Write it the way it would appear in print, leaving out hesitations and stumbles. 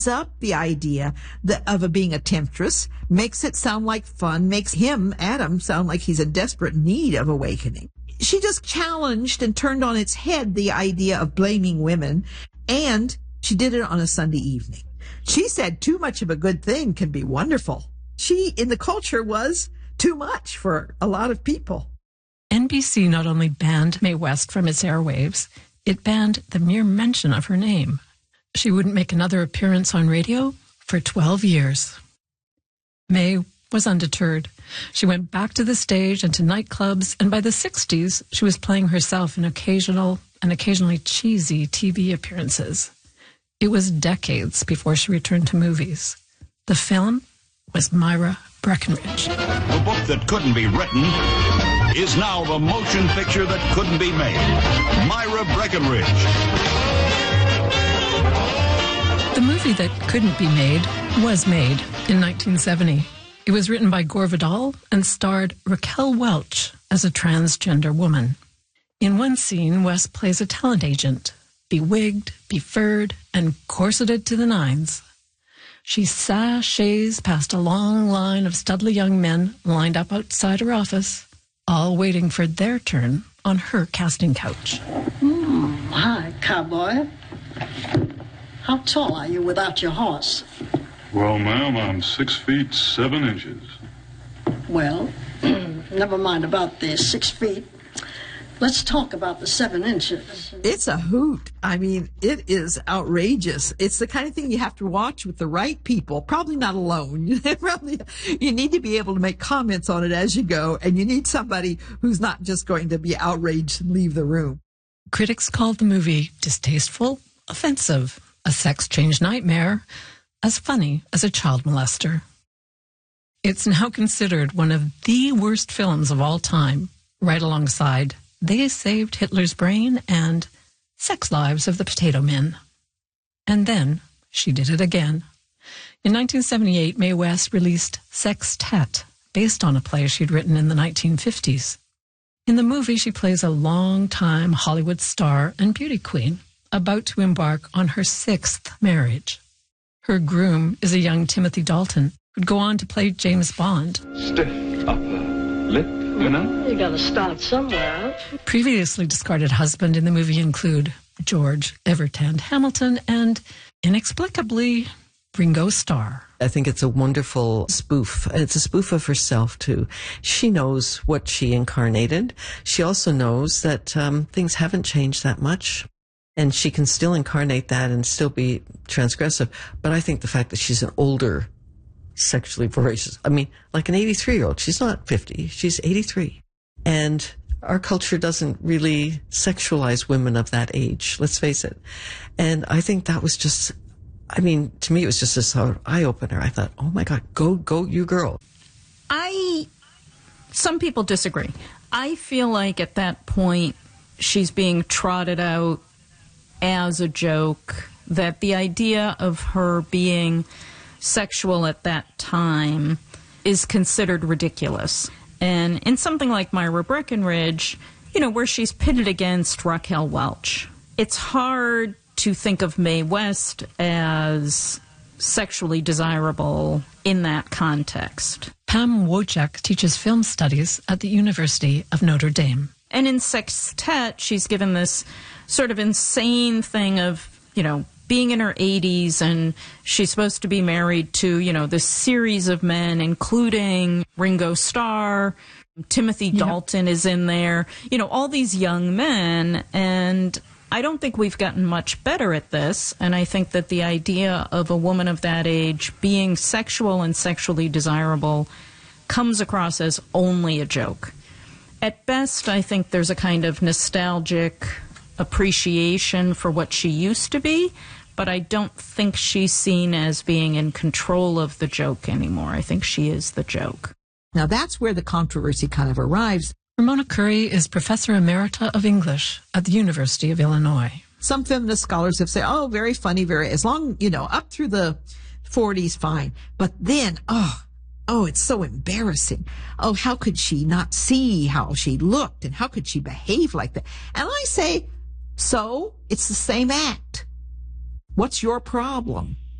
up the idea of being a temptress, makes it sound like fun, makes him, Adam, sound like he's in desperate need of awakening. She just challenged and turned on its head the idea of blaming women, and she did it on a Sunday evening. She said too much of a good thing can be wonderful. She, in the culture, was too much for a lot of people. NBC not only banned Mae West from its airwaves, it banned the mere mention of her name. She wouldn't make another appearance on radio for 12 years. Mae was undeterred. She went back to the stage and to nightclubs, and by the 60s, she was playing herself in occasional and occasionally cheesy TV appearances. It was decades before she returned to movies. The film was Myra Breckinridge. The book that couldn't be written is now the motion picture that couldn't be made. Myra Breckinridge. The movie that couldn't be made was made in 1970. It was written by Gore Vidal and starred Raquel Welch as a transgender woman. In one scene, West plays a talent agent, bewigged, befurred, and corseted to the nines. She sashays past a long line of studly young men lined up outside her office, all waiting for their turn on her casting couch. Hi, cowboy. How tall are you without your horse? Well, ma'am, I'm 6 feet 7 inches. Well, never mind about the 6 feet. Let's talk about the 7 inches. It's a hoot. I mean, it is outrageous. It's the kind of thing you have to watch with the right people, probably not alone. You need to be able to make comments on it as you go, and you need somebody who's not just going to be outraged and leave the room. Critics called the movie distasteful, offensive, a sex-change nightmare, as funny as a child molester. It's now considered one of the worst films of all time, right alongside They Saved Hitler's Brain and Sex Lives of the Potato Men. And then she did it again. In 1978, Mae West released Sextet, based on a play she'd written in the 1950s. In the movie, she plays a long-time Hollywood star and beauty queen, about to embark on her 6th marriage. Her groom is a young Timothy Dalton, who'd go on to play James Bond. Stiff upper lip, you know? You gotta start somewhere. Previously discarded husband in the movie include George Evertand Hamilton and, inexplicably, Ringo Starr. I think it's a wonderful spoof. It's a spoof of herself, too. She knows what she incarnated. She also knows that things haven't changed that much. And she can still incarnate that and still be transgressive. But I think the fact that she's an older, sexually voracious, I mean, like an 83-year-old. She's not 50. She's 83. And our culture doesn't really sexualize women of that age. Let's face it. And I think that was just, I mean, to me, it was just this eye-opener. I thought, oh, my God, go, you girl. Some people disagree. I feel like at that point, she's being trotted out as a joke, that the idea of her being sexual at that time is considered ridiculous. And in something like Myra Breckinridge, where she's pitted against Raquel Welch, it's hard to think of Mae West as sexually desirable in that context. Pam Wojcik teaches film studies at the University of Notre Dame. And in Sextet, she's given this sort of insane thing of, being in her 80s, and she's supposed to be married to, this series of men, including Ringo Starr, Timothy Dalton is in there, all these young men, and I don't think we've gotten much better at this, and I think that the idea of a woman of that age being sexual and sexually desirable comes across as only a joke. At best, I think there's a kind of nostalgic appreciation for what she used to be, but I don't think she's seen as being in control of the joke anymore. I think she is the joke. Now that's where the controversy kind of arrives. Ramona Curry is Professor Emerita of English at the University of Illinois. Some feminist scholars have said, oh, very funny, as long, up through the 40s, fine. But then, oh, it's so embarrassing. Oh, how could she not see how she looked, and how could she behave like that? And I say, so it's the same act. What's your problem?